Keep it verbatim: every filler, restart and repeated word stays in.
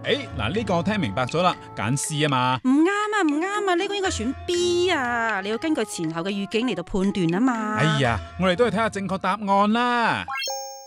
誒，嗱呢個我聽明白咗啦，揀 C 啊嘛。 唔啱啊，唔啱啊，呢個應該選 B 啊，你要根據前後嘅語境嚟到判斷啊嘛。 哎呀，我哋都係睇下正確答案啦。